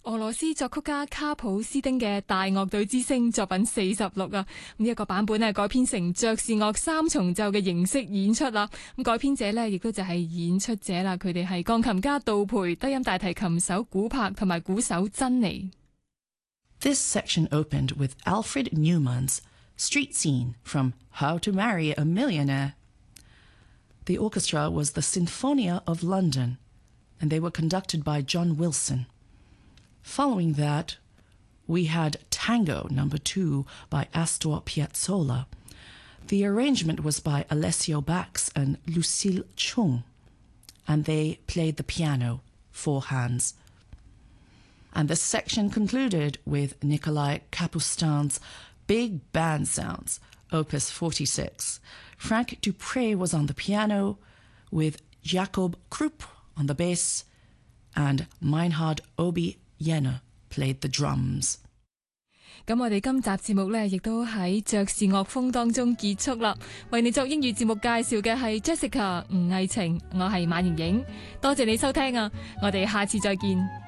俄羅斯作曲家卡普斯丁嘅大樂隊之聲作品46啊，呢一個版本咧改編成爵士樂三重奏嘅形式演出啦。咁改編者呢亦都就係演出者啦，佢哋係鋼琴家杜培、低音大提琴手古柏同埋鼓手珍妮。 This section opened with Alfred Newman's Street Scene from How to Marry a Millionaire. The orchestra was the Sinfonia of London, and they were conducted by John Wilson. Following that, we had Tango No. 2 by Astor Piazzolla. The arrangement was by Alessio Bax and Lucille Chung, and they played the piano, 4 hands. And the section concluded with Nikolai Kapustin's Big Band Sounds, Opus 46. Frank Dupre was on the piano, with Jakob Krupp on the bass, and Meinhard Obi Jenner played the drums. 咁我哋今集節目呢亦都喺爵士樂風當中結束啦。為你作英語節目介紹嘅係 Jessica 吳藝晴，我係馬盈瑩，多謝你收聽啊！我哋下次再見。